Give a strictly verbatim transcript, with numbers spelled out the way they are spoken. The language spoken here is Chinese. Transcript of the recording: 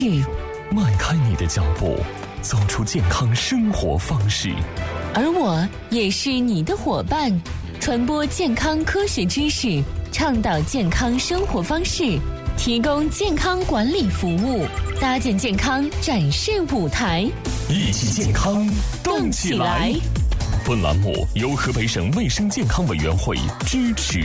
迈开你的脚步，走出健康生活方式。 而我也是你的伙伴，传播健康科学知识，倡导健康生活方式，提供健康管理服务，搭建健康展示舞台， 一起健康动起来。本栏目由河北省卫生健康委员会支持。